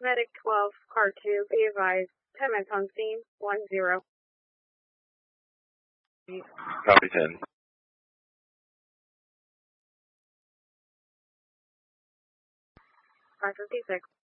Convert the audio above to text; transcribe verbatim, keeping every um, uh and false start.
Medic twelve, car two, be advised, ten minutes on scene, one zero. Copy ten. five fifty-six.